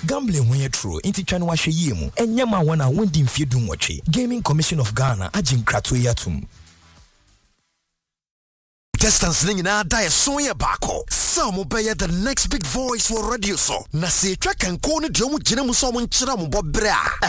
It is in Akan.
Gambling when you true, inti chanu wa sheyemu. Enyama wana wendi mfiedu mwache. Gaming Commission of Ghana, ajin kratwe yatum. Distance nina die soya bako. Some obey the next big voice for radio so. Na se track and corner jomu jina muso munchira mubobra.